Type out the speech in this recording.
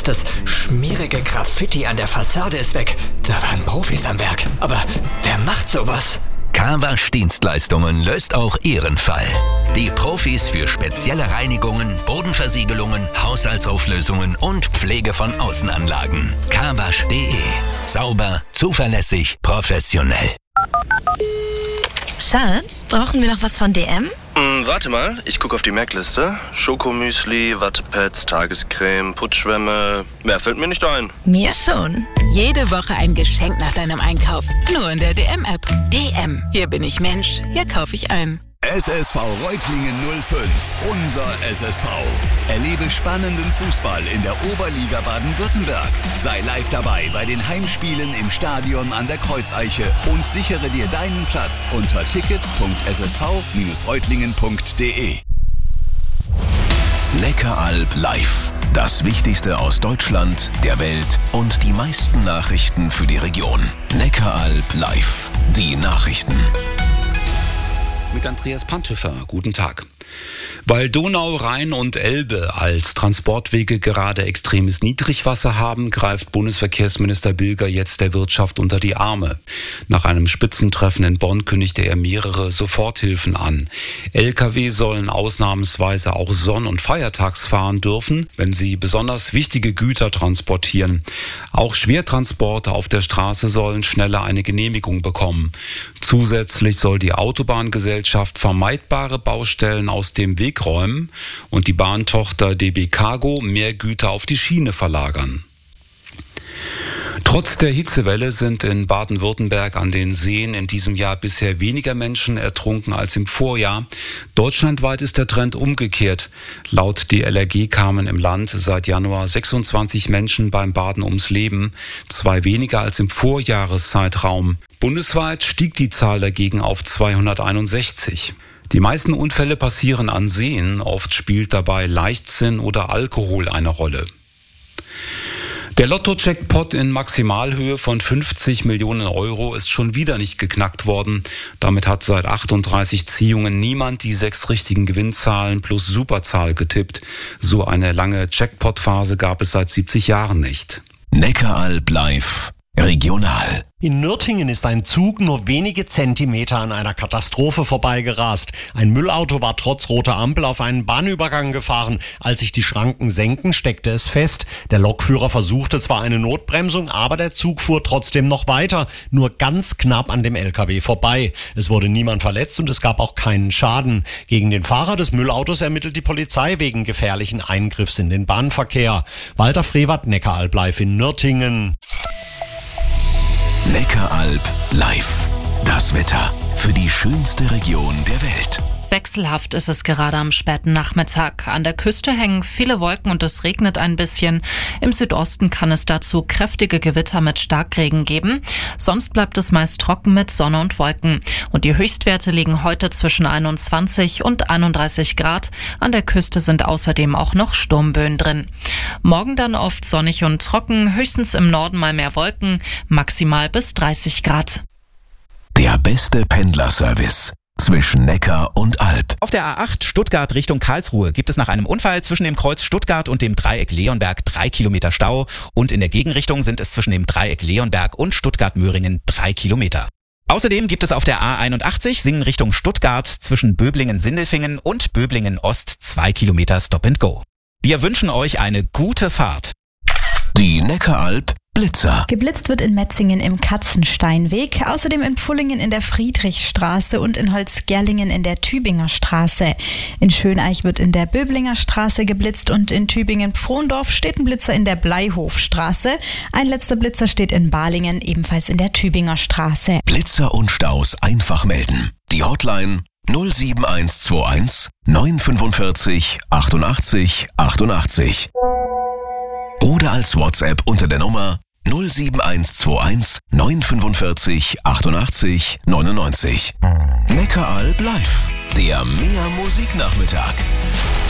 Selbst das schmierige Graffiti an der Fassade ist weg. Da waren Profis am Werk. Aber wer macht sowas? Carwasch Dienstleistungen löst auch Ihren Fall. Die Profis für spezielle Reinigungen, Bodenversiegelungen, Haushaltsauflösungen und Pflege von Außenanlagen. Carwasch.de. Sauber, zuverlässig, professionell. Schatz, brauchen wir noch was von DM? Warte mal, ich gucke auf die Merkliste. Schokomüsli, Wattepads, Tagescreme, Putzschwämme. Mehr fällt mir nicht ein. Mir schon. Jede Woche ein Geschenk nach deinem Einkauf. Nur in der DM-App. DM. Hier bin ich Mensch. Hier kaufe ich ein. SSV Reutlingen 05, unser SSV. Erlebe spannenden Fußball in der Oberliga Baden-Württemberg. Sei live dabei bei den Heimspielen im Stadion an der Kreuzeiche und sichere dir deinen Platz unter tickets.ssv-reutlingen.de. Neckaralb live. Das Wichtigste aus Deutschland, der Welt und die meisten Nachrichten für die Region. Neckaralb live. Die Nachrichten. Mit Andreas Pantöfer. Guten Tag. Weil Donau, Rhein und Elbe als Transportwege gerade extremes Niedrigwasser haben, greift Bundesverkehrsminister Bilger jetzt der Wirtschaft unter die Arme. Nach einem Spitzentreffen in Bonn kündigte er mehrere Soforthilfen an. Lkw sollen ausnahmsweise auch sonn- und feiertags fahren dürfen, wenn sie besonders wichtige Güter transportieren. Auch Schwertransporte auf der Straße sollen schneller eine Genehmigung bekommen. Zusätzlich soll die Autobahngesellschaft vermeidbare Baustellen aus dem Weg räumen und die Bahntochter DB Cargo mehr Güter auf die Schiene verlagern. Trotz der Hitzewelle sind in Baden-Württemberg an den Seen in diesem Jahr bisher weniger Menschen ertrunken als im Vorjahr. Deutschlandweit ist der Trend umgekehrt. Laut DLRG kamen im Land seit Januar 26 Menschen beim Baden ums Leben, 2 weniger als im Vorjahreszeitraum. Bundesweit stieg die Zahl dagegen auf 261. Die meisten Unfälle passieren an Seen, oft spielt dabei Leichtsinn oder Alkohol eine Rolle. Der Lotto-Jackpot in Maximalhöhe von 50 Millionen Euro ist schon wieder nicht geknackt worden. Damit hat seit 38 Ziehungen niemand die 6 richtigen Gewinnzahlen plus Superzahl getippt. So eine lange Jackpot-Phase gab es seit 70 Jahren nicht. Neckaralb live. Regional. In Nürtingen ist ein Zug nur wenige Zentimeter an einer Katastrophe vorbeigerast. Ein Müllauto war trotz roter Ampel auf einen Bahnübergang gefahren. Als sich die Schranken senkten, steckte es fest. Der Lokführer versuchte zwar eine Notbremsung, aber der Zug fuhr trotzdem noch weiter, nur ganz knapp an dem LKW vorbei. Es wurde niemand verletzt und es gab auch keinen Schaden. Gegen den Fahrer des Müllautos ermittelt die Polizei wegen gefährlichen Eingriffs in den Bahnverkehr. Walter Frevert, Neckaralb live in Nürtingen. Neckaralb live. Das Wetter für die schönste Region der Welt. Wechselhaft ist es gerade am späten Nachmittag. An der Küste hängen viele Wolken und es regnet ein bisschen. Im Südosten kann es dazu kräftige Gewitter mit Starkregen geben. Sonst bleibt es meist trocken mit Sonne und Wolken. Und die Höchstwerte liegen heute zwischen 21 und 31 Grad. An der Küste sind außerdem auch noch Sturmböen drin. Morgen dann oft sonnig und trocken, höchstens im Norden mal mehr Wolken, maximal bis 30 Grad. Der beste Pendlerservice zwischen Neckar und Alb. Auf der A8 Stuttgart Richtung Karlsruhe gibt es nach einem Unfall zwischen dem Kreuz Stuttgart und dem Dreieck Leonberg 3 Kilometer Stau und in der Gegenrichtung sind es zwischen dem Dreieck Leonberg und Stuttgart-Möhringen 3 Kilometer. Außerdem gibt es auf der A81 Singen Richtung Stuttgart zwischen Böblingen-Sindelfingen und Böblingen-Ost 2 Kilometer Stop and Go. Wir wünschen euch eine gute Fahrt. Die Neckaralb Blitzer. Geblitzt wird in Metzingen im Katzensteinweg, außerdem in Pfullingen in der Friedrichstraße und in Holzgerlingen in der Tübinger Straße. In Schöneich wird in der Böblinger Straße geblitzt und in Tübingen-Pfrondorf steht ein Blitzer in der Bleihofstraße. Ein letzter Blitzer steht in Balingen, ebenfalls in der Tübinger Straße. Blitzer und Staus einfach melden. Die Hotline 07121 945 88 88. Oder als WhatsApp unter der Nummer 07121 945 88 99. Neckaralb live, der Mehr Musiknachmittag.